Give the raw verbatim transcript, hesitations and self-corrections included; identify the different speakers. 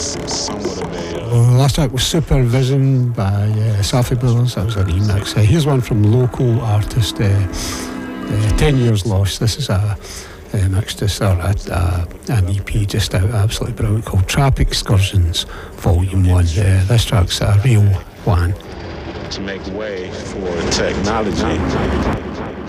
Speaker 1: somewhat of a. Uh,
Speaker 2: Oh, last track was Supervision by uh, Safi Brothers. That was a remix. Uh, here's one from local artist, uh, uh, Ten Years Lost. This is a, a mix, just or a, a, an E P just out, absolutely brilliant, called Trap Excursions Volume One. Uh, this track's a real one.
Speaker 1: to make way for technology.